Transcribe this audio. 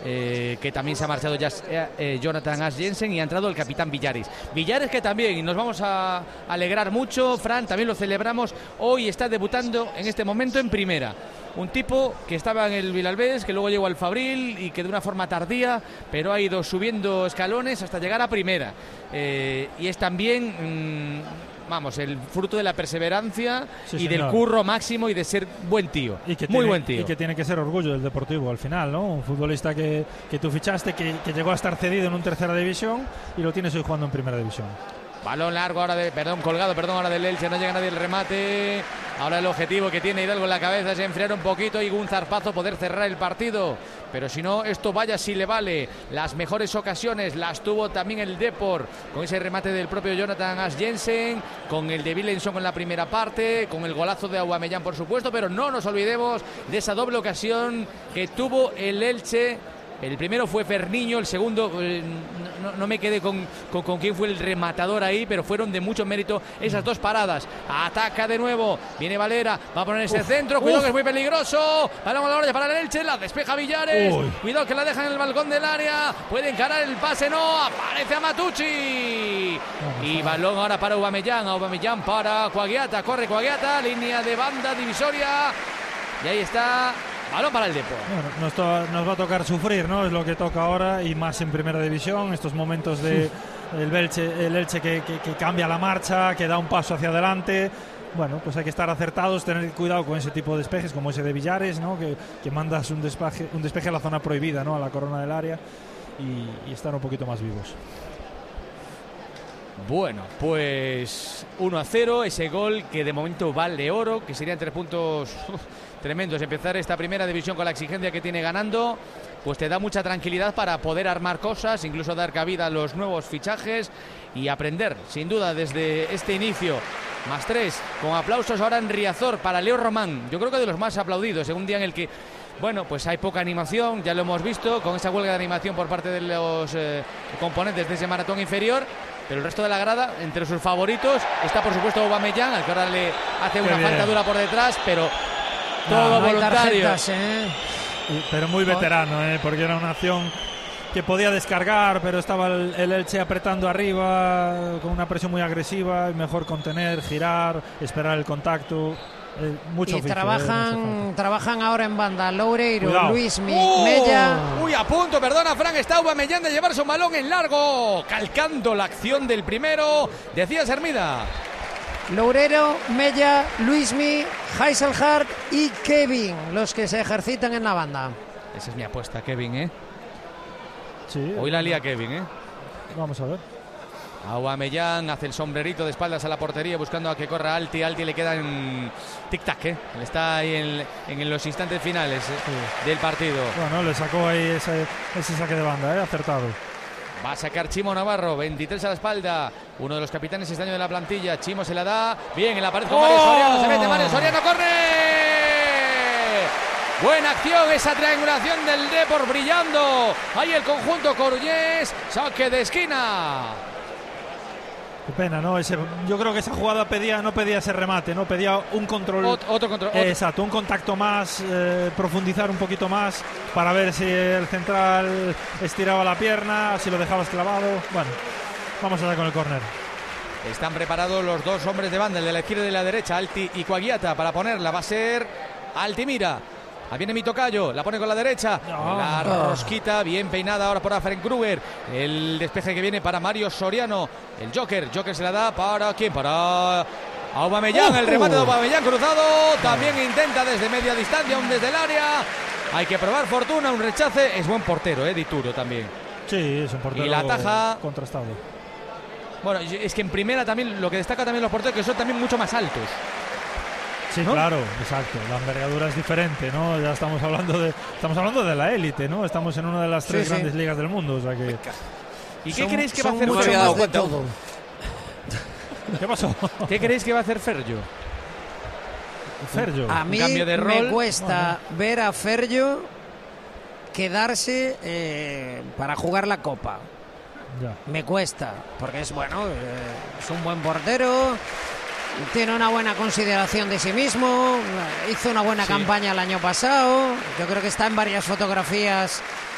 que también se ha marchado ya Jonathan As Jensen, y ha entrado el capitán Villares. Villares, que también, y nos vamos a alegrar mucho, Fran, también lo celebramos, hoy está debutando en este momento en primera. Un tipo que estaba en el Vilalbés, que luego llegó al Fabril y que de una forma tardía, pero ha ido subiendo escalones hasta llegar a primera. Y es también, el fruto de la perseverancia y del curro máximo y de ser buen tío. Buen tío. Y que tiene que ser orgullo del Deportivo al final, ¿no? Un futbolista que tú fichaste, que llegó a estar cedido en un tercera división y lo tienes hoy jugando en primera división. Balón largo ahora colgado ahora del Elche, no llega nadie el remate. Ahora el objetivo que tiene Hidalgo en la cabeza es enfriar un poquito y un zarpazo, poder cerrar el partido. Pero si no, esto vaya si le vale. Las mejores ocasiones las tuvo también el Depor, con ese remate del propio Jonathan As Jensen, con el de Willemson en la primera parte, con el golazo de Aubameyang, por supuesto, pero no nos olvidemos de esa doble ocasión que tuvo el Elche. El primero fue Ferniño, el segundo no me quedé con quién fue el rematador ahí, pero fueron de mucho mérito esas dos paradas. Ataca de nuevo, viene Valera, va a poner ese centro, cuidado que es muy peligroso. Balón a la orilla para el Elche, la despeja Villares. Cuidado que la dejan en el balcón del área, puede encarar el pase, no, aparece Amatucci. Y balón ahora para Aubameyang para Coagliata, corre Coagliata, línea de banda divisoria. Y ahí está. Balón para el Depor. Bueno, nos va a tocar sufrir, ¿no? Es lo que toca ahora, y más en primera división, estos momentos de el Elche que cambia la marcha, que da un paso hacia adelante. Bueno, pues hay que estar acertados, tener cuidado con ese tipo de despejes, como ese de Villares, ¿no? Que mandas un despeje a la zona prohibida, ¿no? A la corona del área, y estar un poquito más vivos. Bueno, pues 1-0, ese gol que de momento vale oro, que serían 3 puntos tremendos. Empezar esta primera división con la exigencia que tiene ganando, pues te da mucha tranquilidad para poder armar cosas, incluso dar cabida a los nuevos fichajes y aprender, sin duda, desde este inicio. +3, con aplausos ahora en Riazor para Leo Román, yo creo que de los más aplaudidos, en un día en el que, bueno, pues hay poca animación, ya lo hemos visto, con esa huelga de animación por parte de los componentes de ese maratón inferior. Pero el resto de la grada, entre sus favoritos, está por supuesto Aubameyang, al que ahora le hace una falta dura por detrás, pero todo voluntario. Pero muy veterano, porque era una acción que podía descargar, pero estaba el Elche apretando arriba, con una presión muy agresiva, y mejor contener, girar, esperar el contacto. Mucho oficio, trabajan ahora en banda Loureiro, Cuidado. Luismi, Mella. A punto, perdona, Fran, está Aubameyang de llevarse un balón en largo, calcando la acción del primero. Decías, Hermida. Loureiro, Mella, Luismi, Heiselhardt y Kevin, los que se ejercitan en la banda. Esa es mi apuesta, Kevin, Sí. Hoy la lía Kevin, Vamos a ver. Aubameyang hace el sombrerito de espaldas a la portería, buscando a que corra Alti le queda en tic-tac, Él está ahí en los instantes finales del partido. Bueno, le sacó ahí ese saque de banda, acertado. Va a sacar Chimo Navarro, 23 a la espalda, uno de los capitanes este año de la plantilla. Chimo se la da, bien en la pared con Mario Soriano, se mete Mario Soriano, corre. Buena acción, esa triangulación del Depor brillando. Ahí el conjunto coruñés, saque de esquina. Qué pena, ¿no? Yo creo que esa jugada no pedía ese remate, ¿no? Pedía un control. Otro control. Exacto, un contacto más, profundizar un poquito más para ver si el central estiraba la pierna, si lo dejabas clavado. Bueno, vamos allá con el córner. Están preparados los dos hombres de banda, el de la izquierda y de la derecha, Alti y Coagliata, para ponerla. Va a ser Altimira. Ahí viene mi tocayo, la pone con la derecha, la rosquita, bien peinada ahora por Afrenkruger. El despeje que viene para Mario Soriano, el Joker se la da para ¿quién? Para Aubameyang, el remate de Aubameyang cruzado, también intenta desde media distancia, aún desde el área. Hay que probar fortuna, un rechace, es buen portero, Dituro también. Sí, es un portero y la ataja contrastado. Bueno, es que en primera también, lo que destaca también los porteros que son también mucho más altos. Sí, ¿no? Claro, exacto. La envergadura es diferente, ¿no? Ya estamos hablando de la élite, ¿no? Estamos en una de las tres grandes ligas del mundo, o sea que. ¿Y qué creéis que va a hacer Ferjo? ¿Qué pasó? ¿Qué creéis que va a hacer Ferjo? A mí me cuesta ver a Ferjo quedarse para jugar la Copa. Ya. Me cuesta, porque es un buen portero. Tiene una buena consideración de sí mismo, hizo una buena campaña el año pasado, yo creo que está en varias fotografías